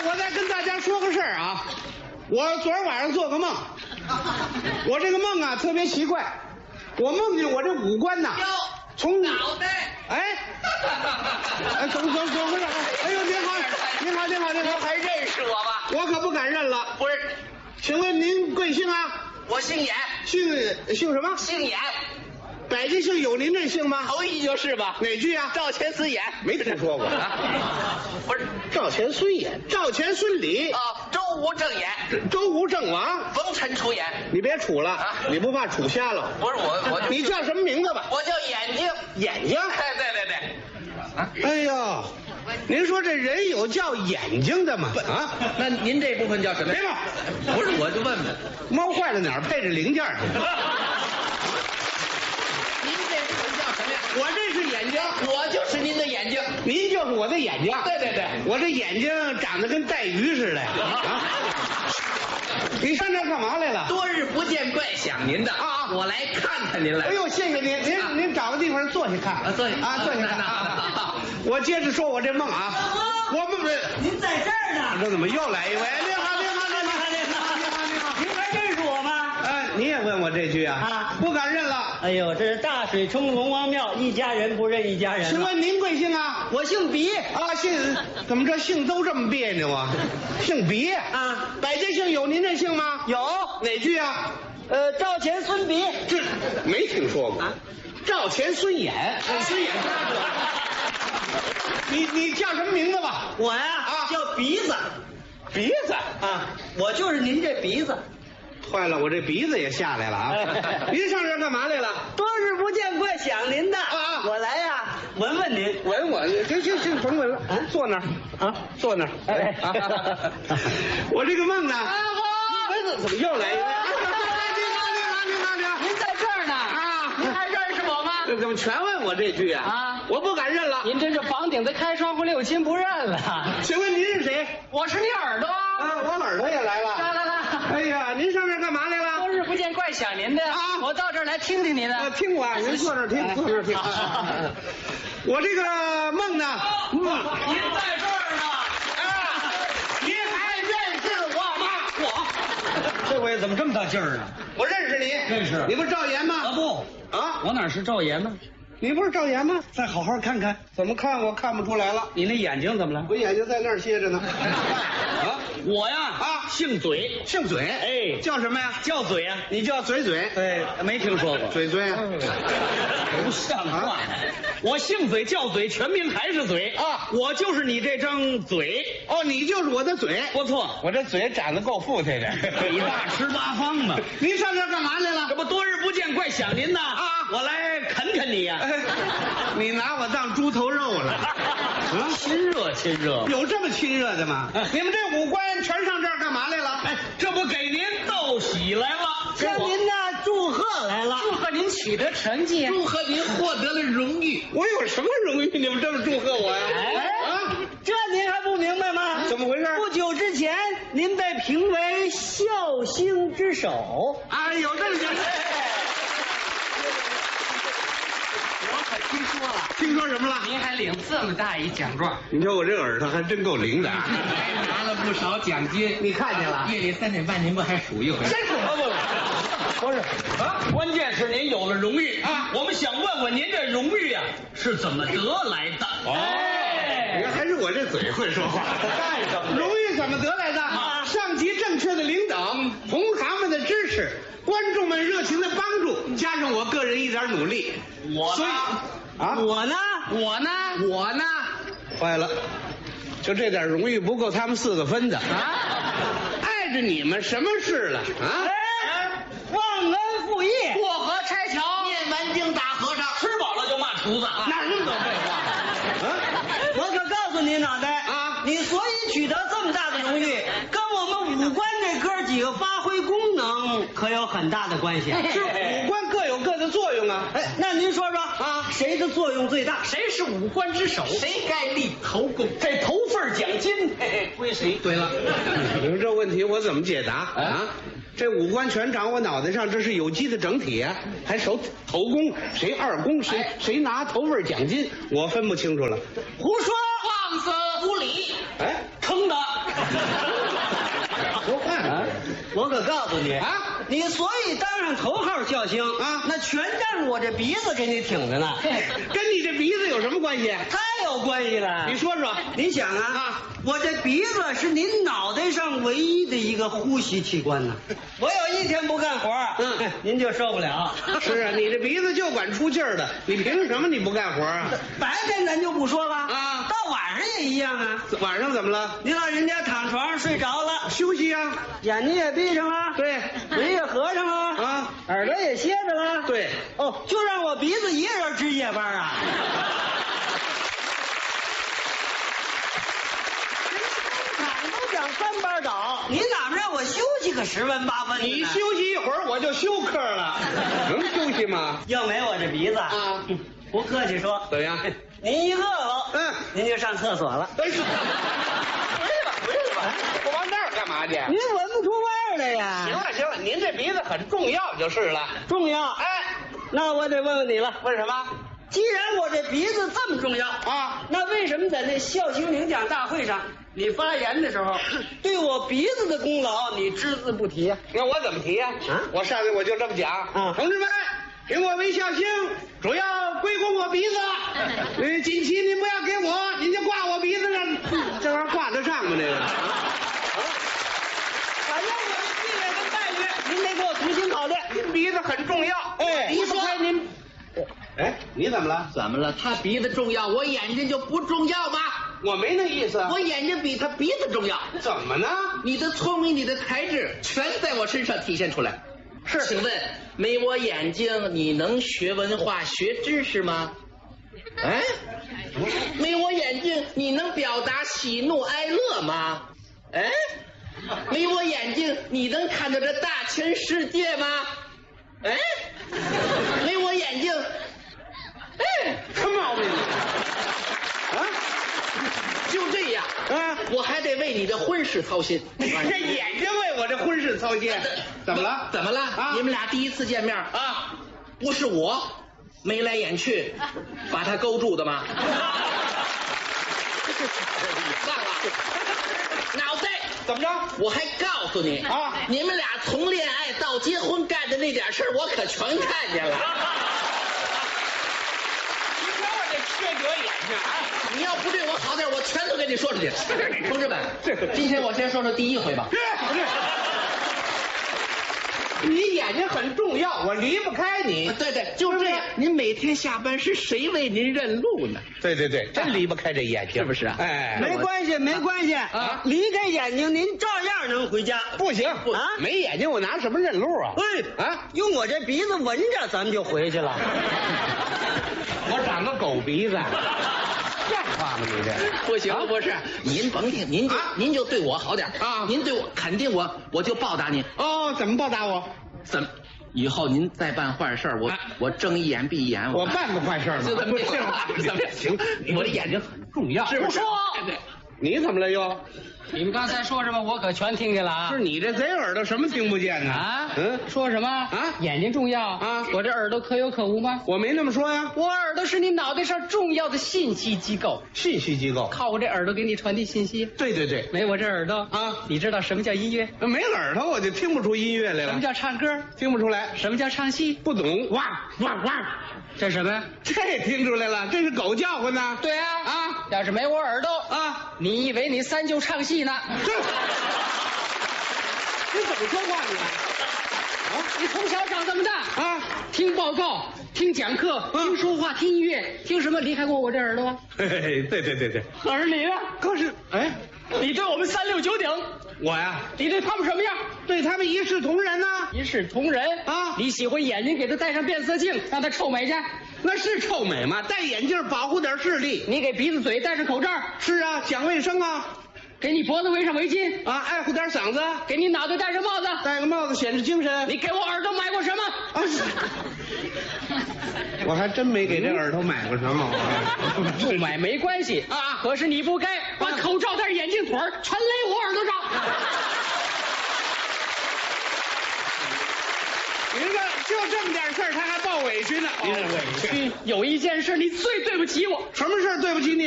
我再跟大家说个事儿啊，我昨儿晚上做个梦，我这个梦啊特别奇怪，我梦见我这五官呐，从脑袋， 怎么回事？哎呦，您好， 还认识我吗？ 我可不敢认了。 不是， 请问您贵姓啊？ 我姓严， 姓什么？ 姓严。 百家姓有您这姓吗？ 头一就是吧？ 哪句啊？ 赵钱孙严， 没听说过啊？不是， 赵钱孙严，赵钱孙李啊，周吴郑严， 周吴郑王， 冯陈楚严。 你别杵了，你不怕杵瞎了？ 不是我， 你叫什么名字吧？ 我叫眼睛， 眼睛。 哎，对。 哎呦，您说这人有叫眼睛的吗？啊， 那您这部分叫什么？ 别闹， 不是，我就问问， 猫坏了哪儿配着零件去？ 您这部分叫什么呀？ 我这是眼睛， 我就是您的眼睛， 您就是我的眼睛。 对， 我这眼睛长得跟带鱼似的啊！你上这儿干嘛来了？ 多日不见，怪想您的啊！ 我来看看您来。 哎呦，谢谢您，您找个地方坐下看坐下看啊！我接着说我这梦啊，我梦着您在这儿呢， 这怎么又来一位？你好， 您还认识我吗？ 哎，你也问我这句啊？ 啊， 不敢认了。 哎呦，这是大水冲龙王庙，一家人不认一家人。 请问您贵姓啊？ 我姓鼻啊，怎么这姓都这么别扭啊？姓鼻啊， 百家姓有您这姓吗？ 有哪句啊？ 赵钱孙鼻， 这没听说过。赵钱孙衍，孙衍你叫什么名字吧？ 我呀叫鼻子， 鼻子啊，我就是您这鼻子。 坏了，我这鼻子也下来了啊！您上这儿干嘛来了？ 多日不见，怪想您的啊！ 我来呀，闻闻您， 闻我，行，甭闻了，坐那儿啊，坐那儿。哎，我这个梦呢？怎么又来一位？ 您在这儿呢啊！ 您还认识我吗？ 怎么全问我这句啊？ 啊， 我不敢认了。 您真是房顶子开窗户六亲不认了。 请问您是谁？ 我是你耳朵啊，我耳朵也来了。 来， 哎呀，您上这儿干嘛来了？ 多日不见，怪想您的啊！ 我到这儿来听听您的。 听我，您坐这儿听，坐这儿听。我这个梦呢？ 您在这儿呢。 您还认识我吗？ 这回怎么这么大劲儿呢？ 我认识你， 认识你不是赵岩吗？ 不啊， 我哪是赵岩呢？ 你不是赵岩吗？ 再好好看看， 怎么看我看不出来了？ 你那眼睛怎么了？ 我眼睛在那儿歇着呢。啊， 我呀姓嘴， 姓嘴， 哎， 叫什么呀？ 叫嘴呀。 你叫嘴嘴， 对，没听说过。 嘴嘴啊？ 不像话！我姓嘴叫嘴，全名还是嘴啊！ 我就是你这张嘴。 哦，你就是我的嘴。 不错， 我这嘴长得够富态的， 你大吃八方嘛。 您上这儿干嘛来了？ 这不多日不见，怪想您呐啊！我来啃啃你呀。 你拿我当猪头肉了？啊， 亲热， 有这么亲热的吗？你们这五官全上这儿干嘛来了？ 哎，这不给您道喜来了， 向您呢祝贺来了， 祝贺您取得成绩， 祝贺您获得了荣誉。 我有什么荣誉？你们这么祝贺我呀？ 哎，这您还不明白吗？ 怎么回事？ 不久之前，您被评为孝星之首。 啊，有这么件事。 我可听说了， 听说什么了？ 您还领这么大一奖状， 你说我这耳朵还真够灵的啊！ 还拿了不少奖金， 你看见了？ 夜里3点半您不还数一回？ 真是不是啊？关键是您有了荣誉啊！ 我们想问问您这荣誉啊是怎么得来的？ 你看还是我这嘴会说话。 干什么？ 荣誉怎么得来的？上级正确的领导，同行们的支持，观众们热情的帮助，加上我个人一点努力，所以啊， 我呢， 我呢？ 坏了，就这点荣誉不够他们4个分的啊！碍着你们什么事了啊？ 忘恩负义， 过河拆桥，念完经打和尚， 吃饱了就骂厨子啊！ 哪那么多废话？ 我可告诉您，脑袋啊， 你所以取得这么大的荣誉，跟我们五官这哥几个发挥功能可有很大的关系。 是五官各有各的作用啊！ 哎，那您说说啊，谁的作用最大？ 谁是五官之首？ 谁该立头功？ 这头份奖金归谁？ 对了， 你说这问题我怎么解答啊？这五官全长我脑袋上，这是有机的整体啊，还守头功，谁二功，谁拿头份奖金，我分不清楚了。 胡说， 放肆无礼！ 哎， 坑的！ 说话呢我可告诉你啊， 你所以当上头号笑星啊那全仗我这鼻子给你挺着呢。 跟你这鼻子有什么关系？ 太有关系了。 你说说。 你想啊，我这鼻子是您脑袋上唯一的一个呼吸器官呢。我有一天不干活，您就受不了。 是啊，你这鼻子就管出气儿的，你凭什么你不干活啊？ 白天咱就不说了啊， 到晚上也一样啊。 晚上怎么了？ 您老人家躺床上睡着了， 休息啊。 眼睛也闭上了， 对， 嘴也合上了啊， 耳朵也歇着了。 对， 哦，就让我鼻子一个人值夜班啊。都讲3班倒，你哪么让我休息个10分8分的呢？ 你休息一会儿我就休克了，能休息吗？ 要没我这鼻子啊， 不客气说， 怎么样？ 您一饿了，您就上厕所了。 哎是，回来吧，我往那儿干嘛去？ 您闻不出味儿来呀？ 行了行了，您这鼻子很重要就是了。 重要。 哎， 那我得问问你了， 问什么？ 既然我这鼻子这么重要啊， 那为什么在那校庆领奖大会上，你发言的时候，对我鼻子的功劳你只字不提呀？ 那我怎么提呀？我上去我就这么讲。同志们，评我为校星，主要归功我鼻子。锦旗您不要给我，您就挂我鼻子上，这玩意儿挂得上吗？这个？ 反正我的地位跟待遇，您得给我重新考虑。 您鼻子很重要。哎， 你说您。 哎，你怎么了？ 怎么了？他鼻子重要，我眼睛就不重要吗？ 我没那意思。 我眼睛比他鼻子重要。 怎么呢？ 你的聪明，你的才智，全在我身上体现出来。 是， 请问没我眼睛，你能学文化、学知识吗？哎，没我眼睛，你能表达喜怒哀乐吗？哎，没我眼睛，你能看到这大千世界吗？哎，没我眼睛。哎， 什么毛病啊？ 就这样啊， 我还得为你的婚事操心。 这眼睛为我这婚事操心，怎么了？ 怎么了？ 啊， 你们俩第一次见面啊，不是我眉来眼去把他勾住的吗？算了，脑袋怎么着？ 我还告诉你啊， 你们俩从恋爱到结婚干的那点事儿，我可全看见了。 缺德眼睛啊！ 你要不对我好点，我全都跟你说出去。同志们，今天我先说说第一回吧。 你眼睛很重要，我离不开你。 对对，就是这样。您每天下班是谁为您认路呢？ 对对对，真离不开这眼睛， 是不是啊？ 哎， 没关系，没关系啊，离开眼睛您照样能回家。 不行啊， 没眼睛我拿什么认路啊？ 哎啊，用我这鼻子闻着，咱们就回去了。 我长个狗鼻子，像话吗？你这不行，不是，您甭听，您就对我好点啊！您对我肯定我就报答您。 哦，怎么报答我？ 怎么？以后您再办坏事我睁一眼闭一眼。 我办过坏事吗？ 怎么行，我这眼睛很重要， 是不是？ 你怎么了又？ 你们刚才说什么？我可全听见了啊！ 是你这贼耳朵什么听不见呢？ 啊，说什么啊？眼睛重要啊？ 我这耳朵可有可无吗？ 我没那么说呀。 我耳朵是你脑袋上重要的信息机构， 信息机构靠我这耳朵给你传递信息。 对对对， 没我这耳朵啊， 你知道什么叫音乐？ 没耳朵我就听不出音乐来了。 什么叫唱歌？ 听不出来。 什么叫唱戏？ 不懂。哇哇哇！ 这什么呀？ 这听出来了，这是狗叫唤呢。 对啊啊！要是没我耳朵啊， 你以为你三舅唱戏呢？ 你怎么说话你？ 啊，你从小长这么大啊，听报告、听讲课、听说话、听音乐，听什么离开过我这耳朵？ 嘿嘿，对对对对。 可是你呢？ 可是，哎， 你对我们369鼎， 我呀， 你对他们什么样？ 对他们一视同仁呢。 一视同仁啊！ 你喜欢眼睛给他戴上变色镜，让他臭美去？ 那是臭美吗？戴眼镜保护点视力。 你给鼻子嘴戴上口罩？ 是啊，讲卫生啊。 给你脖子围上围巾啊，爱护点嗓子。 给你脑袋戴上帽子， 戴个帽子显示精神。 你给我耳朵买过什么？ 啊，我还真没给这耳朵买过什么。 不买没关系啊，可是你不该把口罩戴眼镜腿全勒我耳朵上。 您说就这么点事儿，他还抱委屈呢。 委屈。有一件事你最对不起我。 什么事儿对不起你？